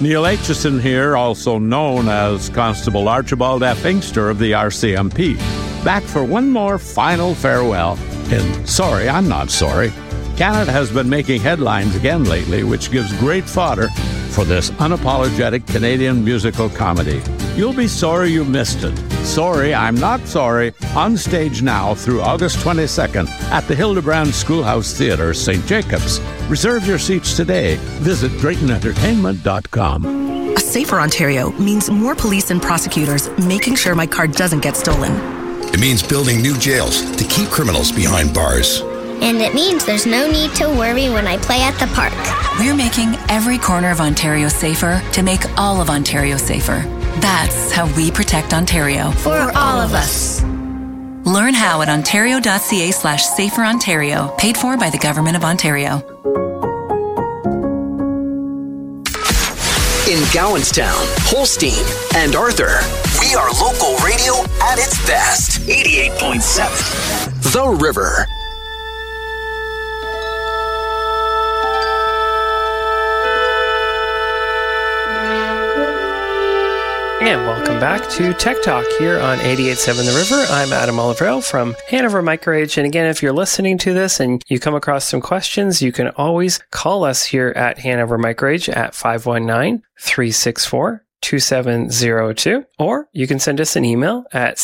Neil Aitchison here, also known as Constable Archibald F. Inkster of the RCMP. Back for one more final farewell in Sorry, I'm Not Sorry. Canada has been making headlines again lately, which gives great fodder for this unapologetic Canadian musical comedy. You'll be sorry you missed it. Sorry, I'm Not Sorry, on stage now through August 22nd at the Hildebrand Schoolhouse Theatre, St. Jacobs. Reserve your seats today. Visit DraytonEntertainment.com. A safer Ontario means more police and prosecutors making sure my car doesn't get stolen. It means building new jails to keep criminals behind bars. And it means there's no need to worry when I play at the park. We're making every corner of Ontario safer to make all of Ontario safer. That's how we protect Ontario. For all of us. Learn how at ontario.ca/saferontario, paid for by the Government of Ontario. In Gowanstown, Holstein, and Arthur, we are local radio at its best. 88.7 The River. And welcome back to Tech Talk here on 88.7 The River. I'm Adam Oliverell from Hanover Microage. And again, if you're listening to this and you come across some questions, you can always call us here at Hanover Microage at 519-364-2702, or you can send us an email at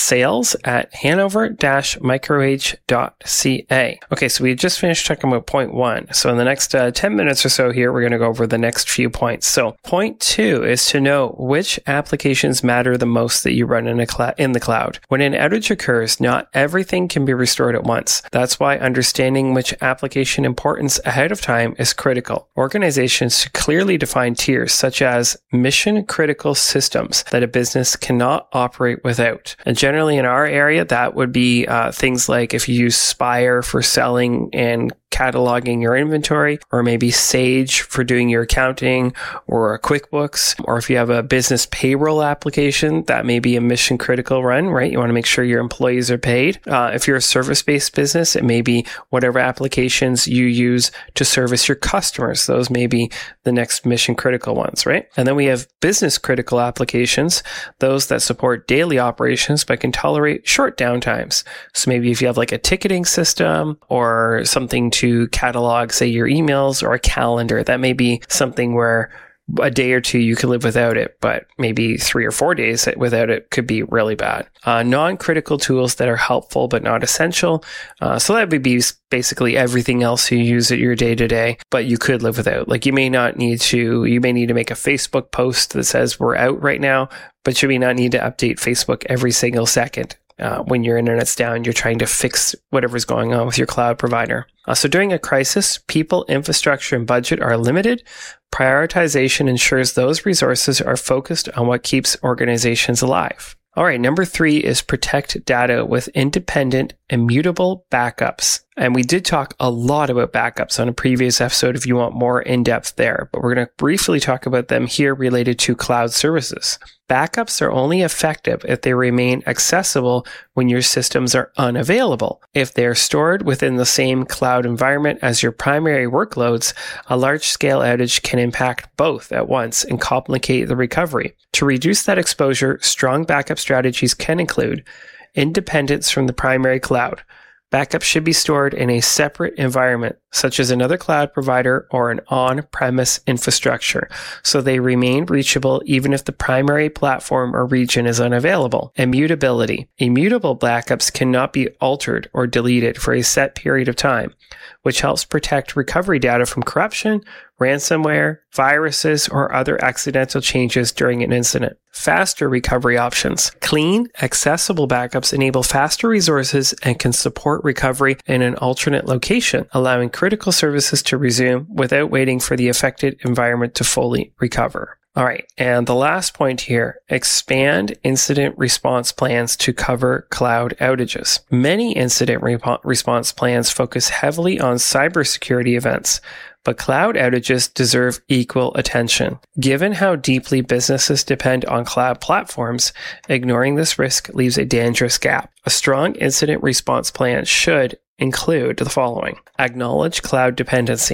sales@hanover-microage.ca. Okay, so we just finished talking about point 1. So in the next 10 minutes or so here, we're going to go over the next few points. So point 2 is to know which applications matter the most that you run in the cloud. When an outage occurs, not everything can be restored at once. That's why understanding which application importance ahead of time is critical. Organizations should clearly define tiers such as mission critical systems that a business cannot operate without. And generally in our area, that would be things like if you use Spire for selling and cataloging your inventory, or maybe Sage for doing your accounting, or QuickBooks, or if you have a business payroll application, that may be a mission critical run, right? You want to make sure your employees are paid. If you're a service-based business, it may be whatever applications you use to service your customers. Those may be the next mission critical ones, right? And then we have business critical applications, those that support daily operations but can tolerate short downtimes. So maybe if you have like a ticketing system or something to catalog, say, your emails, or a calendar, that may be something where a day or two you could live without it, but maybe 3 or 4 days without it could be really bad. Non-critical tools that are helpful but not essential. So that would be basically everything else you use at your day-to-day, but you could live without. Like you may need to make a Facebook post that says we're out right now, but you may not need to update Facebook every single second. When your internet's down, you're trying to fix whatever's going on with your cloud provider. So during a crisis, people, infrastructure, and budget are limited. Prioritization ensures those resources are focused on what keeps organizations alive. All right, number 3 is protect data with independent, immutable backups. And we did talk a lot about backups on a previous episode if you want more in-depth there, but we're going to briefly talk about them here related to cloud services. Backups are only effective if they remain accessible when your systems are unavailable. If they are stored within the same cloud environment as your primary workloads, a large-scale outage can impact both at once and complicate the recovery. To reduce that exposure, strong backup strategies can include independence from the primary cloud. Backups should be stored in a separate environment, such as another cloud provider or an on-premise infrastructure, so they remain reachable even if the primary platform or region is unavailable. Immutability. Immutable backups cannot be altered or deleted for a set period of time, which helps protect recovery data from corruption, ransomware, viruses, or other accidental changes during an incident. Faster recovery options. Clean, accessible backups enable faster resources and can support recovery in an alternate location, allowing critical services to resume without waiting for the affected environment to fully recover. All right, and the last point here, expand incident response plans to cover cloud outages. Many incident response plans focus heavily on cybersecurity events, but cloud outages deserve equal attention. Given how deeply businesses depend on cloud platforms, ignoring this risk leaves a dangerous gap. A strong incident response plan should include the following. Acknowledge cloud dependency.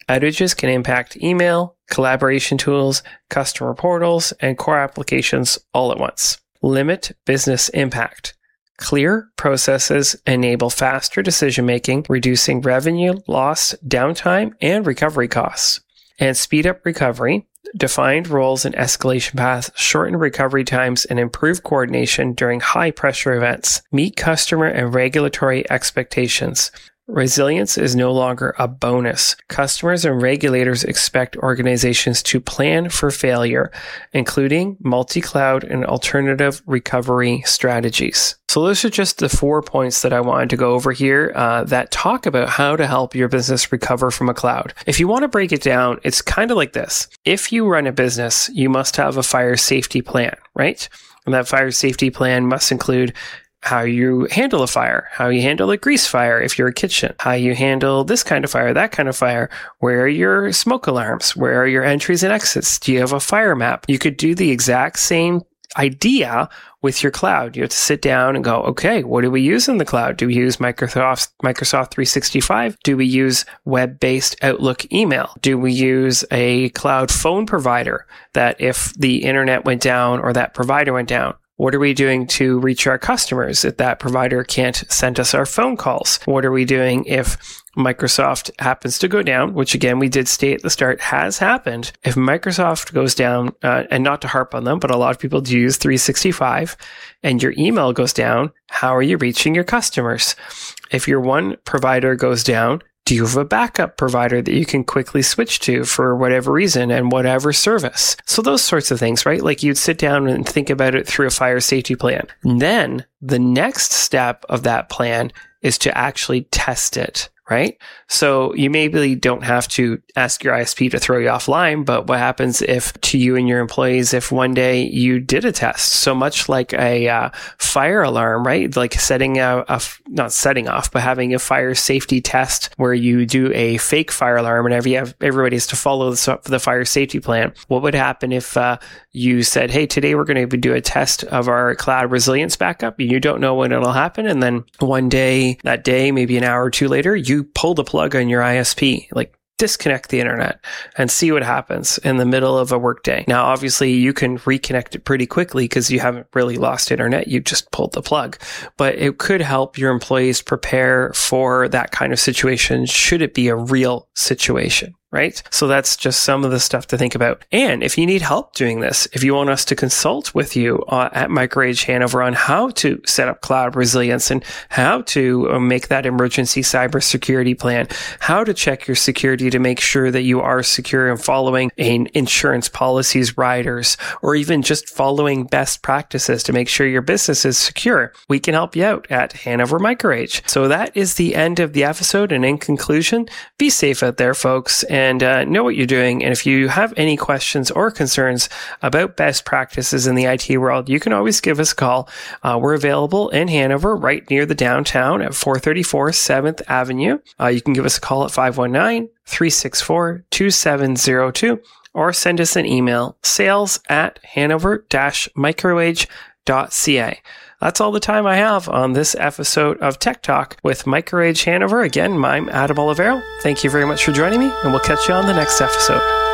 Outages can impact email, collaboration tools, customer portals, and core applications all at once. Limit business impact. Clear processes enable faster decision-making, reducing revenue loss, downtime, and recovery costs. And speed up recovery. Defined roles and escalation paths shorten recovery times and improve coordination during high-pressure events. Meet customer and regulatory expectations. Resilience is no longer a bonus. Customers and regulators expect organizations to plan for failure, including multi-cloud and alternative recovery strategies. So those are just the 4 points that I wanted to go over here that talk about how to help your business recover from a cloud. If you want to break it down, it's kind of like this. If you run a business, you must have a fire safety plan, right? And that fire safety plan must include how you handle a fire, how you handle a grease fire if you're a kitchen, how you handle this kind of fire, that kind of fire, where are your smoke alarms, where are your entries and exits, do you have a fire map? You could do the exact same idea with your cloud. You have to sit down and go, okay, what do we use in the cloud? Do we use Microsoft 365? Do we use web-based Outlook email? Do we use a cloud phone provider that if the internet went down or that provider went down, what are we doing to reach our customers if that provider can't send us our phone calls? What are we doing if Microsoft happens to go down, which again, we did state at the start has happened. If Microsoft goes down, and not to harp on them, but a lot of people do use 365 and your email goes down, how are you reaching your customers? If your one provider goes down, do you have a backup provider that you can quickly switch to for whatever reason and whatever service? So those sorts of things, right? Like you'd sit down and think about it through a fire safety plan. And then the next step of that plan is to actually test it, right? So you maybe don't have to ask your ISP to throw you offline, but what happens if to you and your employees, if one day you did a test, so much like a fire alarm, right? Like not setting off, but having a fire safety test where you do a fake fire alarm and everybody has to follow the fire safety plan. What would happen if you said, hey, today we're going to do a test of our cloud resilience backup. You don't know when it'll happen. And then one day, that day, maybe an hour or two later, you pull the plug on your ISP, like disconnect the internet and see what happens in the middle of a workday. Now, obviously, you can reconnect it pretty quickly because you haven't really lost internet. You just pulled the plug. But it could help your employees prepare for that kind of situation should it be a real situation. Right? So that's just some of the stuff to think about. And if you need help doing this, if you want us to consult with you at MicroAge Hanover on how to set up cloud resilience and how to make that emergency cybersecurity plan, how to check your security to make sure that you are secure and following insurance policies, riders, or even just following best practices to make sure your business is secure, we can help you out at Hanover MicroAge. So that is the end of the episode. And in conclusion, be safe out there, folks. And know what you're doing. And if you have any questions or concerns about best practices in the IT world, you can always give us a call. We're available in Hanover, right near the downtown at 434 7th Avenue. You can give us a call at 519-364-2702 or send us an email, sales@hanover-microage.ca. That's all the time I have on this episode of Tech Talk with MicroAge Hanover. Again, I'm Adam Olivero. Thank you very much for joining me, and we'll catch you on the next episode.